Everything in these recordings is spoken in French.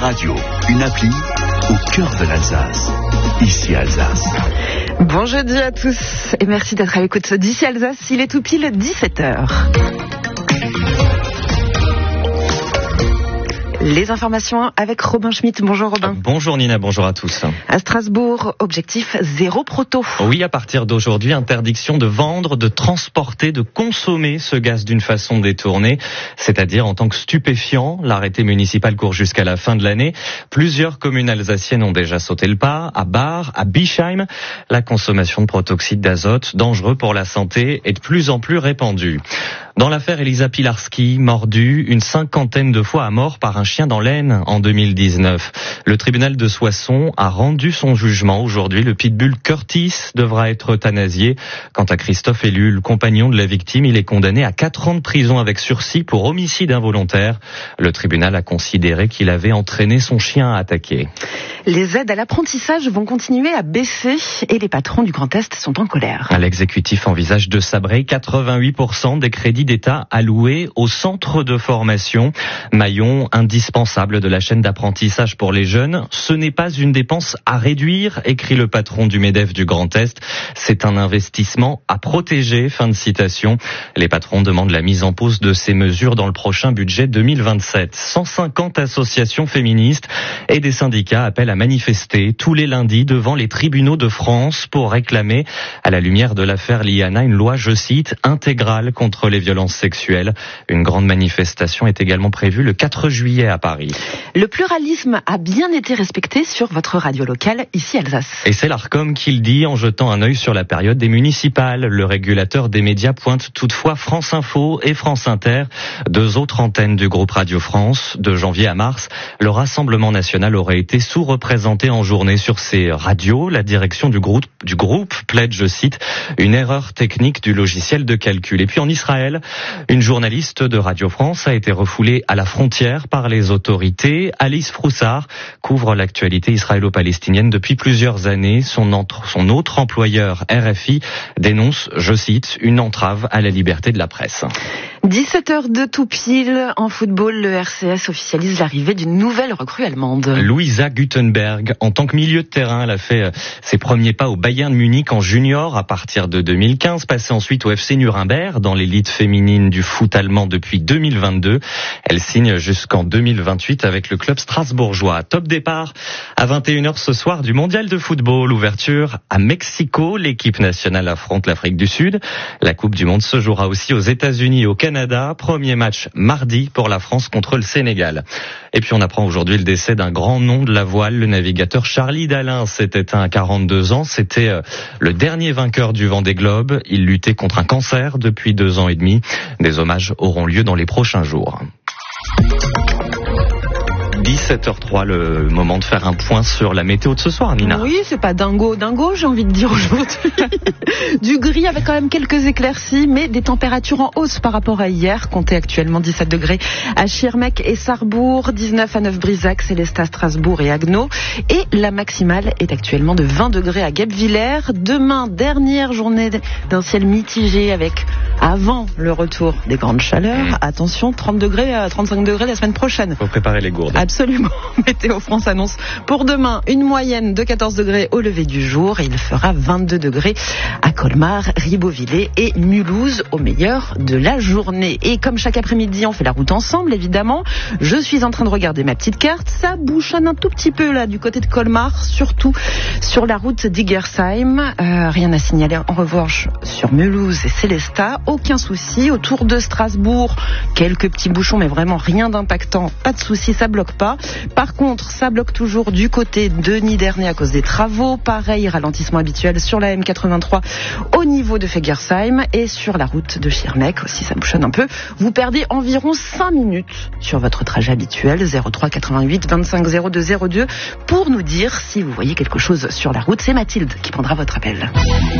radio, une appli au cœur de l'Alsace. Ici Alsace. Bon jeudi à tous et merci d'être à l'écoute d'ici Alsace. Il est tout pile 17h. Les informations avec Robin Schmitt. Bonjour Robin. Bonjour Nina, bonjour à tous. À Strasbourg, objectif zéro proto. Oui, à partir d'aujourd'hui, interdiction de vendre, de transporter, de consommer ce gaz d'une façon détournée, c'est-à-dire en tant que stupéfiant. L'arrêté municipal court jusqu'à la fin de l'année. Plusieurs communes alsaciennes ont déjà sauté le pas. À Bar, à Bischheim, la consommation de protoxyde d'azote, dangereux pour la santé, est de plus en plus répandue. Dans l'affaire Elisa Pilarski, mordue une 50aine de fois à mort par un chien dans l'Aisne en 2019. Le tribunal de Soissons a rendu son jugement aujourd'hui. Le pitbull Curtis devra être euthanasié. Quant à Christophe Élu, le compagnon de la victime, il est condamné à 4 ans de prison avec sursis pour homicide involontaire. Le tribunal a considéré qu'il avait entraîné son chien à attaquer. Les aides à l'apprentissage vont continuer à baisser et les patrons du Grand Est sont en colère. L'exécutif envisage de sabrer 88% des crédits d'État alloués aux centres de formation. Maillon indispensable de la chaîne d'apprentissage pour les jeunes. Ce n'est pas une dépense à réduire, écrit le patron du MEDEF du Grand Est. C'est un investissement à protéger. Fin de citation. Les patrons demandent la mise en pause de ces mesures dans le prochain budget 2027. 150 associations féministes et des syndicats appellent à manifester tous les lundis devant les tribunaux de France pour réclamer, à la lumière de l'affaire Liana, une loi, je cite, intégrale contre les violences sexuelles. Une grande manifestation est également prévue le 4 juillet à Paris. Le pluralisme a bien été respecté sur votre radio locale, ici Alsace. Et c'est l'Arcom qui le dit en jetant un œil sur la période des municipales. Le régulateur des médias pointe toutefois France Info et France Inter, 2 autres antennes du groupe Radio France. De janvier à mars, le Rassemblement national aurait été sous-représenté en journée sur ces radios. La direction du groupe plaide, je cite, une erreur technique du logiciel de calcul. Et puis en Israël, une journaliste de Radio France a été refoulée à la frontière par les autorités. Alice Froussard couvre l'actualité israélo-palestinienne depuis plusieurs années. Son autre employeur, RFI, dénonce, je cite, une entrave à la liberté de la presse. 17h de tout pile. En football, le RCS officialise l'arrivée d'une nouvelle recrue allemande. Luisa Guttenberg, en tant que milieu de terrain, elle a fait ses premiers pas au Bayern Munich en junior à partir de 2015, passée ensuite au FC Nuremberg dans l'élite féminine du foot allemand depuis 2022. Elle signe jusqu'en 2028 avec le club strasbourgeois. Top départ à 21h ce soir du mondial de football. Ouverture à Mexico. L'équipe nationale affronte l'Afrique du Sud. La Coupe du Monde se jouera aussi aux États-Unis et au Canada. Premier match mardi pour la France contre le Sénégal. Et puis on apprend aujourd'hui le décès d'un grand nom de la voile, le navigateur Charlie Dalin s'est éteint à 42 ans. C'était le dernier vainqueur du Vendée Globe. Il luttait contre un cancer depuis 2 ans et demi. Des hommages auront lieu dans les prochains jours. 17h03, le moment de faire un point sur la météo de ce soir, Nina. Oui, c'est pas dingo, j'ai envie de dire aujourd'hui. Du gris avec quand même quelques éclaircies, mais des températures en hausse par rapport à hier. Comptez actuellement 17 degrés à Schirmeck et Sarrebourg, 19 à Neuf-Brisac, Célestat, Strasbourg et Haguenau. Et la maximale est actuellement de 20 degrés à Guebwiller. Demain, dernière journée d'un ciel mitigé avec, avant le retour des grandes chaleurs, attention, 30 degrés à 35 degrés la semaine prochaine. Faut préparer les gourdes. Absolument. Météo France annonce pour demain une moyenne de 14 degrés au lever du jour et il fera 22 degrés à Colmar, Ribeauvillé et Mulhouse au meilleur de la journée. Et comme chaque après-midi, on fait la route ensemble, évidemment. Je suis en train de regarder ma petite carte. Ça bouchonne un tout petit peu là du côté de Colmar, surtout sur la route d'Igersheim. Rien à signaler en revanche sur Mulhouse et Célestat. Aucun souci. Autour de Strasbourg, quelques petits bouchons, mais vraiment rien d'impactant. Pas de souci, ça bloque pas. Par contre, ça bloque toujours du côté de Niderney à cause des travaux. Pareil, ralentissement habituel sur la M83 au niveau de Fegersheim et sur la route de Schirmeck aussi, ça bouchonne un peu. Vous perdez environ 5 minutes sur votre trajet habituel, 03 88 25 02 02 pour nous dire si vous voyez quelque chose sur la route. C'est Mathilde qui prendra votre appel.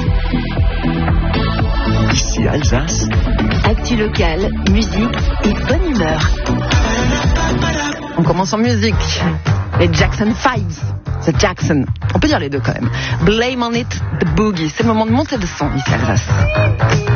Ici Alsace. Actu locale, musique et bonne humeur. On commence en musique. Les Jackson 5. The Jackson. On peut dire les deux quand même. Blame on it, the boogie. C'est le moment de monter le son ici à Alsace.